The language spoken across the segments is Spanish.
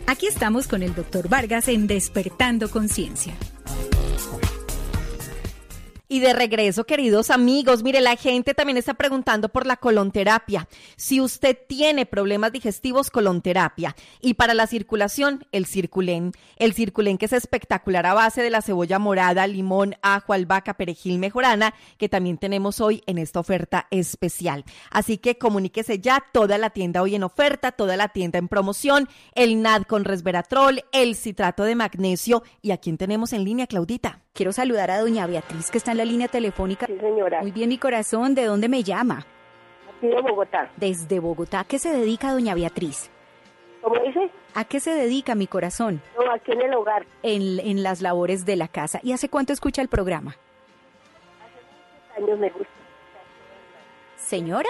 Aquí estamos con el Dr. Vargas en Despertando Conciencia. Y de regreso, queridos amigos, mire, la gente también está preguntando por la colonterapia. Si usted tiene problemas digestivos, colonterapia. Y para la circulación, el Circulen que es espectacular a base de la cebolla morada, limón, ajo, albahaca, perejil, mejorana, que también tenemos hoy en esta oferta especial. Así que comuníquese ya, toda la tienda hoy en oferta, toda la tienda en promoción, el NAD con resveratrol, el citrato de magnesio. ¿Y a quién tenemos en línea, Claudita? Quiero saludar a doña Beatriz, que está en la línea telefónica. Sí, señora. Muy bien, mi corazón. ¿De dónde me llama? Aquí de Bogotá. Desde Bogotá. ¿A qué se dedica doña Beatriz? ¿Cómo dice? ¿A qué se dedica, mi corazón? No, aquí en el hogar. En las labores de la casa. ¿Y hace cuánto escucha el programa? Hace muchos años me gusta. ¿Señora?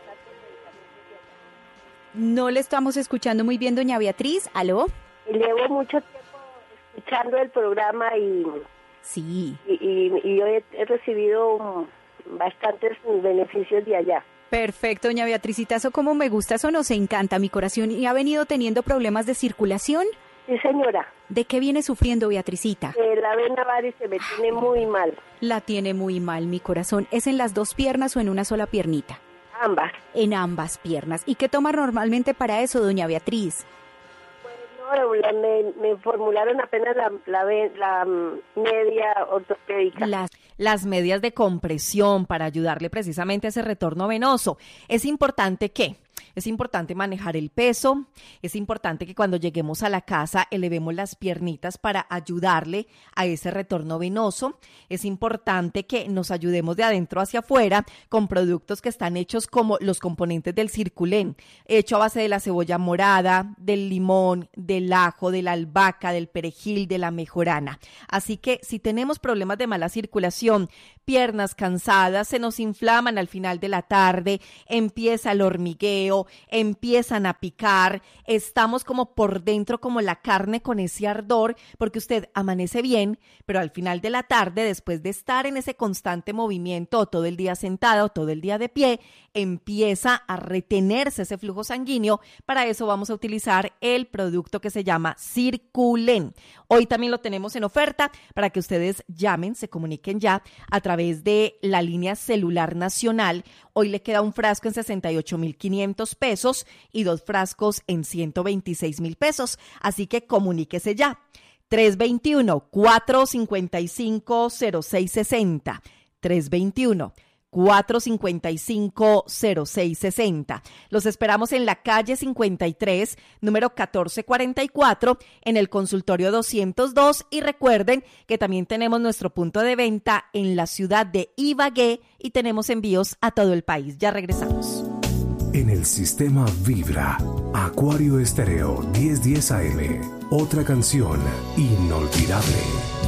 No le estamos escuchando muy bien, doña Beatriz. ¿Aló? Y llevo mucho tiempo escuchando el programa y... Sí. Y yo he recibido bastantes beneficios de allá. Perfecto, doña Beatricita, eso como me gusta, eso nos encanta, mi corazón. ¿Y ha venido teniendo problemas de circulación? Sí, señora. ¿De qué viene sufriendo, Beatricita? La vena varis se me tiene muy mal. La tiene muy mal, mi corazón. ¿Es en las dos piernas o en una sola piernita? Ambas. En ambas piernas. ¿Y qué toma normalmente para eso, doña Beatriz? Me formularon apenas la media ortopédica. Las medias de compresión para ayudarle precisamente a ese retorno venoso. Es importante manejar el peso, es importante que cuando lleguemos a la casa elevemos las piernitas para ayudarle a ese retorno venoso. Es importante que nos ayudemos de adentro hacia afuera con productos que están hechos como los componentes del Circulen, hecho a base de la cebolla morada, del limón, del ajo, de la albahaca, del perejil, de la mejorana. Así que si tenemos problemas de mala circulación, piernas cansadas, se nos inflaman al final de la tarde, empieza el hormigueo, empiezan a picar, estamos como por dentro como la carne con ese ardor, porque usted amanece bien, pero al final de la tarde, después de estar en ese constante movimiento, todo el día sentado, todo el día de pie, empieza a retenerse ese flujo sanguíneo. Para eso vamos a utilizar el producto que se llama Circulen. Hoy también lo tenemos en oferta para que ustedes llamen, se comuniquen ya a través de la línea celular nacional. Hoy le queda un frasco en 68,500 pesos y 2 frascos en 126,000 pesos. Así que comuníquese ya. 321-455-0660. 321-455-0660. Los esperamos en la calle 53, número 1444, en el consultorio 202. Y recuerden que también tenemos nuestro punto de venta en la ciudad de Ibagué y tenemos envíos a todo el país. Ya regresamos. En el sistema Vibra, Acuario Estéreo 1010 AM. Otra canción inolvidable.